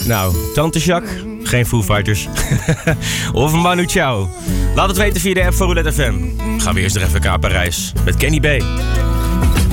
Nou, Tante Jacques, geen Foo Fighters. Of Manu Chao. Laat het weten via de app van Roulette FM. Gaan we eerst nog even naar Parijs met Kenny B.